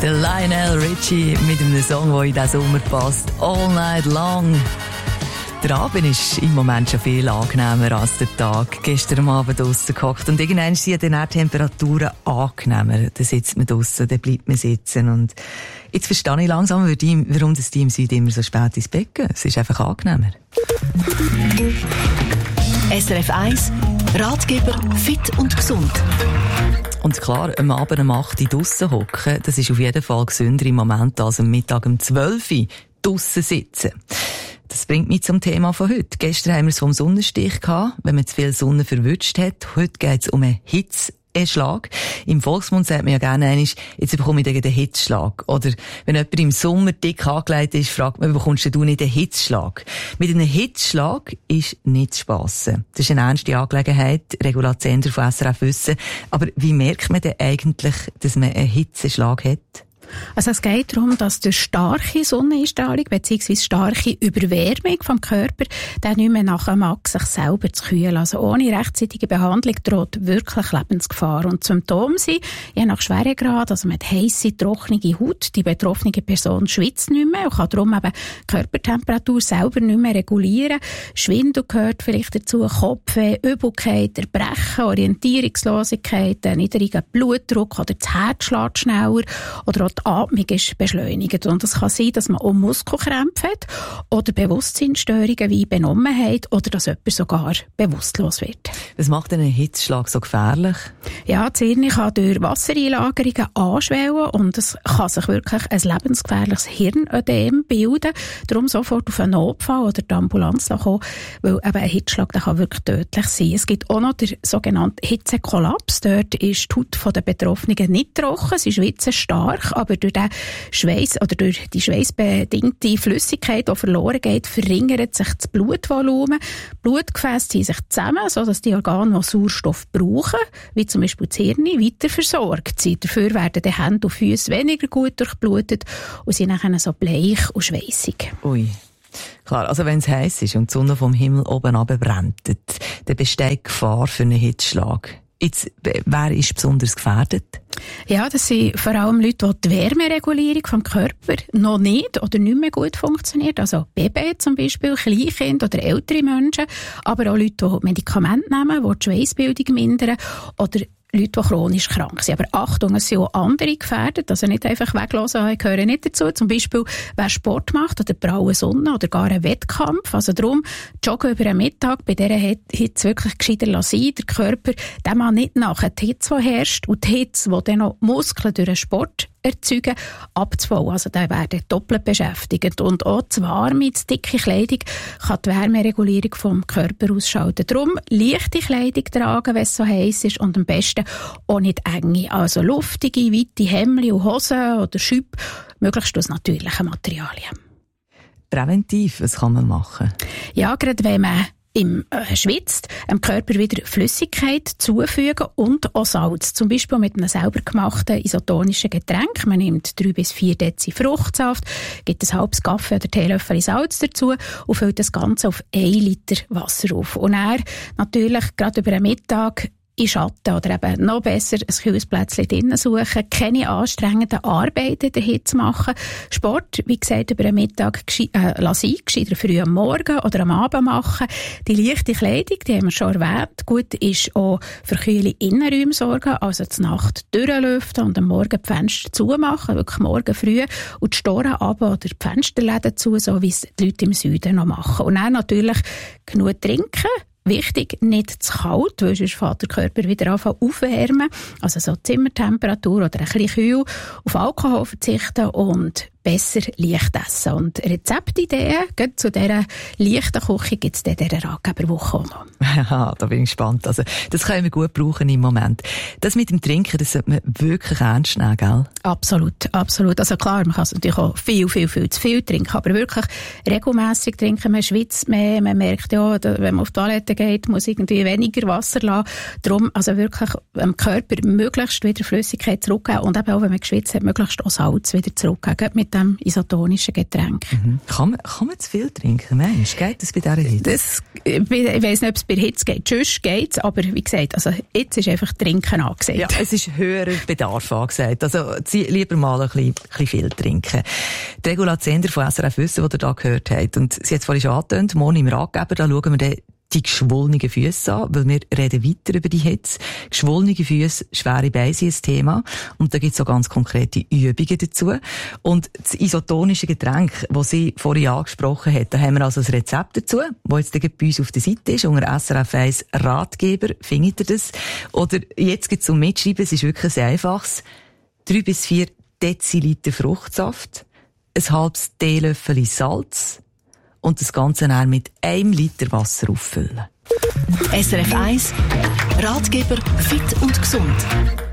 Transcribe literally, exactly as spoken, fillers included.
Der Lionel Richie mit einem Song, der in diesen Sommer passt. All Night Long. Der Abend ist im Moment schon viel angenehmer als der Tag. Gestern am Abend draussen gehockt und irgendwann sind dann die Temperaturen angenehmer. Dann sitzt man draussen, dann bleibt man sitzen. Und jetzt verstehe ich langsam, warum das Team Süd immer so spät ins Bett geht. Es ist einfach angenehmer. S R F eins, Ratgeber fit und gesund. Und klar, am Abend um acht Uhr draussen hocken, das ist auf jeden Fall gesünder im Moment als am Mittag um zwölf Uhr draussen sitzen. Das bringt mich zum Thema von heute. Gestern haben wir es vom Sonnenstich gehabt, wenn man zu viel Sonne verwünscht hat. Heute geht es um einen Hitzeschlag. Im Volksmund sagt man ja gerne einmal, jetzt bekomme ich den Hitzschlag. Oder wenn jemand im Sommer dick angelegt ist, fragt man, bekommst du nicht den Hitzschlag? Mit einem Hitzschlag ist nicht zu spassen. Das ist eine ernste Angelegenheit. Regulatsender von S R F wissen. Aber wie merkt man denn eigentlich, dass man einen Hitzeschlag hat? Also es geht darum, dass durch starke Sonneneinstrahlung bzw. starke Überwärmung vom Körper dann nicht mehr nachher mag, sich selber zu kühlen. Also ohne rechtzeitige Behandlung droht wirklich Lebensgefahr. Und Symptome sind, je nach Schweregrad, also mit heisse, trockene Haut, die betroffene Person schwitzt nicht mehr und kann darum eben die Körpertemperatur selber nicht mehr regulieren. Schwindel gehört vielleicht dazu, Kopfweh, Übelkeit, Erbrechen, Orientierungslosigkeit, niedriger Blutdruck oder das Herz schlägt schneller oder auch die Atmung ist beschleunigt. Und es kann sein, dass man auch Muskelkrämpfe hat oder Bewusstseinsstörungen wie Benommenheit oder dass jemand sogar bewusstlos wird. Was macht denn ein Hitzschlag so gefährlich? Ja, das Hirn kann durch Wassereinlagerungen anschwellen und es kann sich wirklich ein lebensgefährliches Hirnödem bilden. Darum sofort auf einen Notfall oder die Ambulanz kommen, weil eben ein Hitzschlag der kann wirklich tödlich sein. Es gibt auch noch den sogenannten Hitzekollaps. Dort ist die Haut der Betroffenen nicht trocken, sie schwitzen stark, aber durch den Schweiß oder durch die schweißbedingte Flüssigkeit, die verloren geht, verringert sich das Blutvolumen. Blutgefäße ziehen sich zusammen, sodass die Organe, die Sauerstoff brauchen, wie zum Beispiel das Hirn, weiter versorgt sind. Dafür werden die Hände und Füße weniger gut durchblutet und sind dann so bleich und schweissig. Ui. Klar, also wenn es heiß ist und die Sonne vom Himmel oben runterbrennt, dann besteht Gefahr für einen Hitzschlag. Jetzt, wer ist besonders gefährdet? Ja, das sind vor allem Leute, die die Wärmeregulierung vom Körper noch nicht oder nicht mehr gut funktioniert. Also Babys zum Beispiel, Kleinkinder oder ältere Menschen. Aber auch Leute, die Medikamente nehmen, die die Schweissbildung mindern. Oder Leute, die chronisch krank sind. Aber Achtung, es sind auch andere gefährdet. Also nicht einfach weglassen, ich gehöre nicht dazu. Zum Beispiel, wer Sport macht oder braue Sonne oder gar einen Wettkampf. Also darum, joggen über einen Mittag, bei dieser Hitze wirklich gescheiter lassen. Der Körper, der man nicht nachher die Hitze, die herrscht, und die Hitze, die dann noch Muskeln durch den Sport erzeugen, abzubauen. Also da werden doppelt beschäftigt. Und auch zu warme, zu dicke Kleidung kann die Wärmeregulierung vom Körper ausschalten. Darum leichte Kleidung tragen, wenn es so heiß ist, und am besten auch nicht enge. Also luftige, weite Hemden und Hosen oder Schüppe, möglichst aus natürlichen Materialien. Präventiv, was kann man machen? Ja, gerade wenn man im äh, schwitzt, dem Körper wieder Flüssigkeit zufügen und auch Salz. Zum Beispiel mit einem selber gemachten isotonischen Getränk. Man nimmt drei bis vier Deziliter Fruchtsaft, gibt ein halbes Kaffee oder Teelöffel Salz dazu und füllt das Ganze auf ein Liter Wasser auf. Und dann natürlich gerade über den Mittag in Schatten oder eben noch besser ein kühles Plätzchen drinnen suchen, keine anstrengenden Arbeiten in der Hitze machen, Sport, wie gesagt, über den Mittag äh, lassen, gescheiter früh am Morgen oder am Abend machen. Die leichte Kleidung, die haben wir schon erwähnt, gut ist auch für kühle Innenräume sorgen, also die Nacht durchlüften und am Morgen die Fenster zumachen, wirklich morgen früh, und die Storen runter oder die Fensterläden zu, so wie es die Leute im Süden noch machen. Und dann natürlich genug trinken. Wichtig, nicht zu kalt, weil sonst fängt der Körper wieder an aufwärmen. Also so Zimmertemperatur oder ein bisschen kühl. Auf Alkohol verzichten und besser leicht essen. Und Rezeptideen zu dieser leichten Küche gibt es in dieser Ratgeberwoche auch noch. Ja, da bin ich gespannt. Also, das können wir gut brauchen im Moment. Das mit dem Trinken, das sollte man wirklich ernst nehmen, gell? Absolut, absolut. Also klar, man kann es natürlich auch viel, viel, viel zu viel trinken, aber wirklich regelmässig trinken. Man schwitzt mehr, man merkt ja, wenn man auf die Toilette geht, muss irgendwie weniger Wasser lassen. Darum, also wirklich dem Körper möglichst wieder Flüssigkeit zurückgeben und eben auch, wenn man geschwitzt hat, möglichst auch Salz wieder zurückgeben. Mit mit dem isotonischen Getränk. Mhm. Kann, man, kann man zu viel trinken, Mensch? Geht das bei dieser Hitze? Das, ich weiss nicht, ob es bei Hitze geht. Sonst geht es, aber wie gesagt, also jetzt ist einfach Trinken angesagt. Ja, es ist höherer Bedarf angesagt. Also lieber mal ein bisschen, ein bisschen viel trinken. Die Regula Zender von S R F Wissen, die ihr da gehört habt, und sie hat es vorhin schon angetönt, morgen im Ratgeber, da schauen wir dann die geschwollenen Füße an, weil wir reden weiter über die Hitze. Geschwollene Füße, schwere Beine sind ein Thema. Und da gibt es auch ganz konkrete Übungen dazu. Und das isotonische Getränk, das sie vorhin angesprochen hat, da haben wir also ein Rezept dazu, das jetzt bei uns auf der Seite ist, unter S R F eins Ratgeber, findet ihr das. Oder jetzt gibt es zum Mitschreiben, es ist wirklich ein einfaches. Drei bis vier Deziliter Fruchtsaft, ein halbes Teelöffel Salz, und das Ganze dann mit einem Liter Wasser auffüllen. S R F eins Ratgeber fit und gesund.